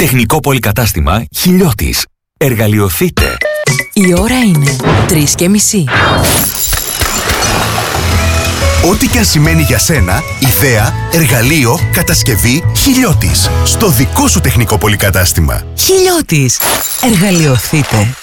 Τεχνικό πολυκατάστημα Χιλιώτης. Εργαλειοθείτε. Η ώρα είναι 3:30. Ό,τι και αν σημαίνει για σένα, ιδέα, εργαλείο, κατασκευή, Χιλιώτης. Στο δικό σου τεχνικό πολυκατάστημα. Χιλιώτης. Εργαλειοθείτε.